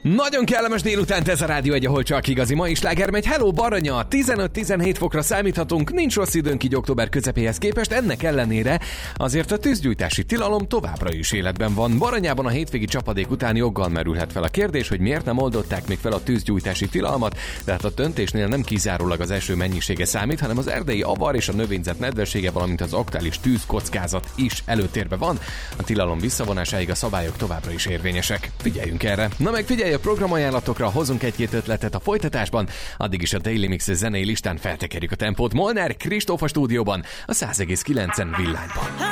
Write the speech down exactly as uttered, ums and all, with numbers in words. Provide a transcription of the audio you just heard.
Nagyon kellemes délutánt ez a Rádió egy, ahol csak igazi mai sláger megy. Hello Baranya, tizenöt-tizenhét fokra számíthatunk, nincs rossz időnk így október közepéhez képest, ennek ellenére azért a tűzgyújtási tilalom továbbra is életben van. Baranyában a hétvégi csapadék után joggal merülhet fel a kérdés, hogy miért nem oldották még fel a tűzgyújtási tilalmat, de hát a döntésnél nem kizárólag az eső mennyisége számít, hanem az erdei avar és a növényzet nedvessége, valamint az aktuális tűzkockázat is előtérbe van. A tilalom visszavonásáig a szabályok továbbra is érvényesek. Figyeljünk erre. Na meg figyelj a programajánlatokra, hozunk egy-két ötletet a folytatásban, addig is a Daily Mix zenei listán feltekerjük a tempót. Molnár Kristóf a stúdióban, a száz egész kilencen Villányban.